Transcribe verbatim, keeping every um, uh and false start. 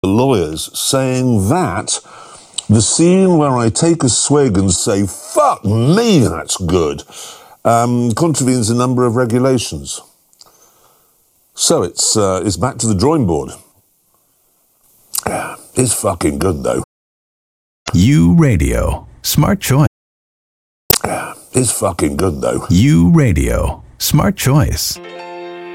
the lawyers saying that the scene where I take a swig and say, fuck me, that's good, um, contravenes a number of regulations. So it's, uh, it's back to the drawing board. It's fucking good, though. U Radio. Smart choice. It's fucking good, though. U Radio. Smart choice.